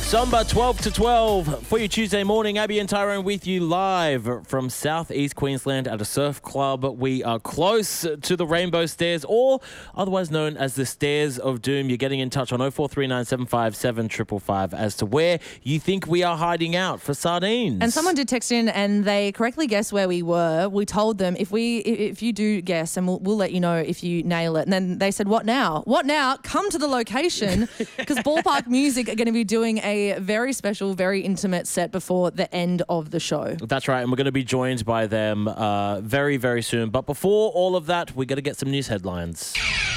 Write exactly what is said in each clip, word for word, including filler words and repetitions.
Samba twelve to twelve for your Tuesday morning. Abby and Tyrone with you live from South East Queensland at a surf club. We are close to the Rainbow Stairs, or otherwise known as the Stairs of Doom. You're getting in touch on oh four three nine seven five seven five five five as to where you think we are hiding out for sardines. And someone did text in and they correctly guessed where we were. We told them if we if you do guess, and we'll, we'll let you know if you nail it. And then they said, what now? What now? Come to the location, because Ballpark Music are going to be doing a very special, very intimate set before the end of the show. That's right, and we're going to be joined by them uh, very, very soon. But before all of that, we got to get some news headlines.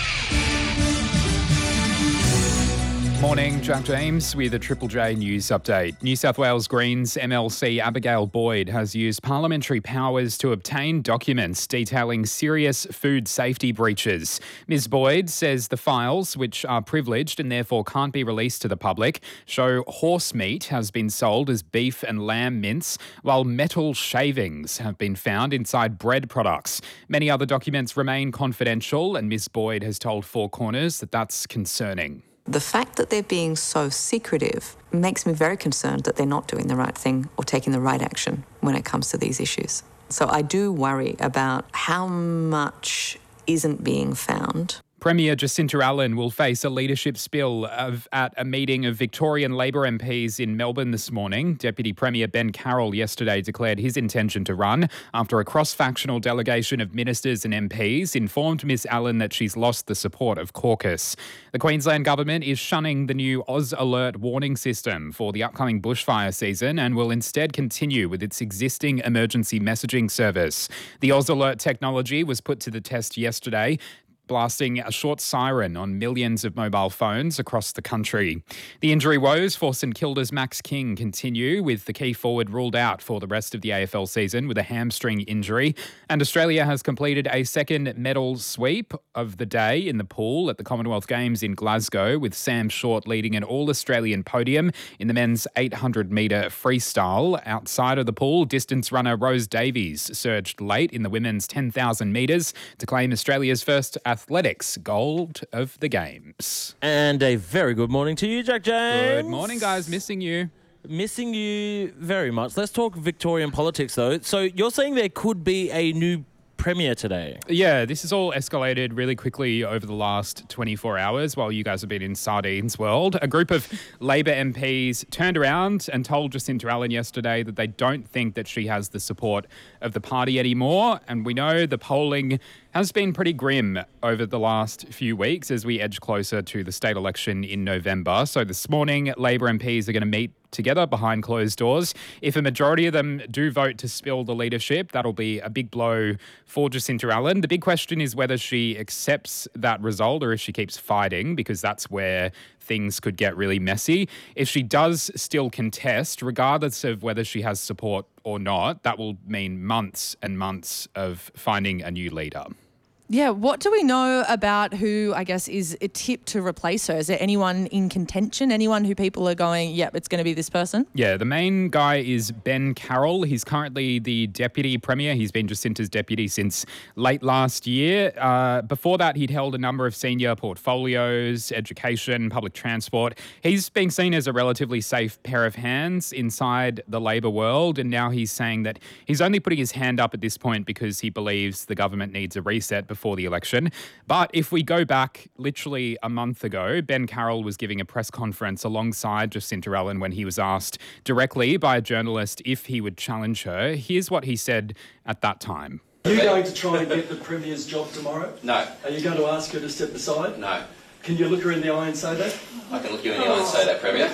Morning, Jack James with a Triple J News Update. New South Wales Greens M L C Abigail Boyd has used parliamentary powers to obtain documents detailing serious food safety breaches. Miz Boyd says the files, which are privileged and therefore can't be released to the public, show horse meat has been sold as beef and lamb mince, while metal shavings have been found inside bread products. Many other documents remain confidential, and Miz Boyd has told Four Corners that that's concerning. The fact that they're being so secretive makes me very concerned that they're not doing the right thing or taking the right action when it comes to these issues. So I do worry about how much isn't being found. Premier Jacinta Allen will face a leadership spill of, at a meeting of Victorian Labor M Ps in Melbourne this morning. Deputy Premier Ben Carroll yesterday declared his intention to run after a cross-factional delegation of ministers and M Ps informed Miss Allen that she's lost the support of caucus. The Queensland government is shunning the new Oz Alert warning system for the upcoming bushfire season and will instead continue with its existing emergency messaging service. The Oz Alert technology was put to the test yesterday, blasting a short siren on millions of mobile phones across the country. The injury woes for St Kilda's Max King continue, with the key forward ruled out for the rest of the A F L season with a hamstring injury. And Australia has completed a second medal sweep of the day in the pool at the Commonwealth Games in Glasgow, with Sam Short leading an all-Australian podium in the men's eight hundred metre freestyle. Outside of the pool, distance runner Rose Davies surged late in the women's ten thousand metres to claim Australia's first athletics gold of the Games. And a very good morning to you, Jack James. Good morning, guys. Missing you. Missing you very much. Let's talk Victorian politics, though. So you're saying there could be a new Premier today? Yeah, this has all escalated really quickly over the last twenty-four hours while you guys have been in Sardines world. A group of Labor M Ps turned around and told Jacinta Allen yesterday that they don't think that she has the support of the party anymore. And we know the polling has been pretty grim over the last few weeks as we edge closer to the state election in November. So this morning, Labor M Ps are going to meet together behind closed doors. If a majority of them do vote to spill the leadership, that'll be a big blow for Jacinta Allen. The big question is whether she accepts that result or if she keeps fighting, because that's where things could get really messy. If she does still contest, regardless of whether she has support or not, that will mean months and months of finding a new leader. Yeah, what do we know about who, I guess, is a tip to replace her? Is there anyone in contention? Anyone who people are going, yep, it's going to be this person? Yeah, the main guy is Ben Carroll. He's currently the Deputy Premier. He's been Jacinta's deputy since late last year. Uh, before that, he'd held a number of senior portfolios, education, public transport. He's been seen as a relatively safe pair of hands inside the Labor world, and now he's saying that he's only putting his hand up at this point because he believes the government needs a reset before for the election. But if we go back literally a month ago, Ben Carroll was giving a press conference alongside Jacinta Allen when he was asked directly by a journalist if he would challenge her. Here's what he said at that time. Are you going to try and get the Premier's job tomorrow? No. Are you going to ask her to step aside? No. Can you look her in the eye and say that? I can look you in the eye and say that, Premier.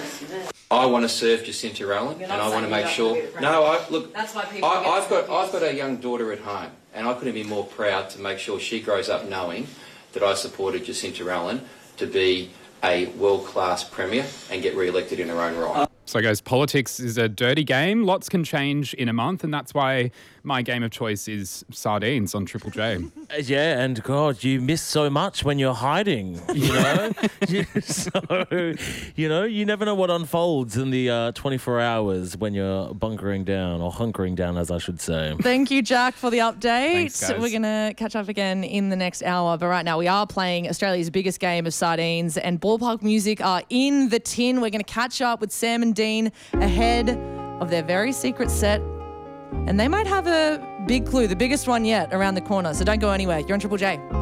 I want to serve Jacinta Allen, and I want to make sure. No, I look. That's why people. I, I've got. I've got a young daughter at home, and I couldn't be more proud to make sure she grows up knowing that I supported Jacinta Allen to be a world-class Premier and get re-elected in her own right. So, guys, politics is a dirty game. Lots can change in a month, and that's why my game of choice is sardines on Triple J. Yeah, and God, you miss so much when you're hiding, you know? So, you know, you never know what unfolds in the uh, twenty-four hours when you're bunkering down, or hunkering down, as I should say. Thank you, Jack, for the update. Thanks, guys. We're going to catch up again in the next hour. But right now, we are playing Australia's biggest game of sardines, and Ballpark Music are in the tin. We're going to catch up with Sam and Dean ahead of their very secret set. And they might have a big clue, the biggest one yet, around the corner. So don't go anywhere. You're on Triple J.